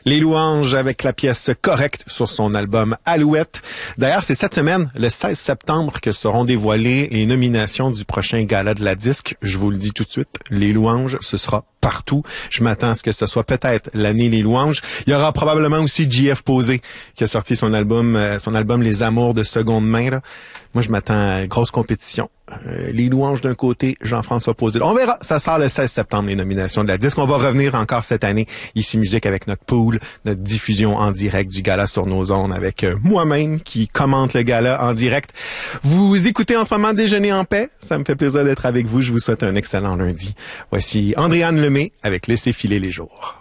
Les Louanges avec la pièce Correcte sur son album Alouette. D'ailleurs, c'est cette semaine, le 16 septembre, que seront dévoilées les nominations du prochain gala de la disque. Je vous le dis tout de suite, Les Louanges, ce sera partout. Je m'attends à ce que ce soit peut-être l'année Les Louanges. Il y aura probablement aussi JF Posé qui a sorti son album Les Amours de seconde main. Là. Moi, je m'attends à une grosse compétition. Les Louanges d'un côté, Jean-François Posé. On verra, ça sort le 16 septembre, les nominations de la disque. On va revenir encore cette année, ici Musique, avec notre pool, notre diffusion en direct du gala sur nos ondes, avec moi-même qui commente le gala en direct. Vous écoutez en ce moment Déjeuner en paix. Ça me fait plaisir d'être avec vous. Je vous souhaite un excellent lundi. Voici Andréane Lemay avec Laissez filer les jours.